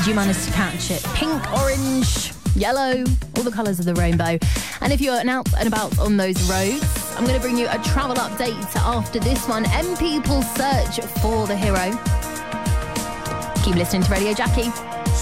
Did you manage to catch it? Pink, orange, yellow, all the colours of the rainbow. And if you're out and about on those roads, I'm going to bring you a travel update after this one. M People search for the hero. Keep listening to Radio Jackie.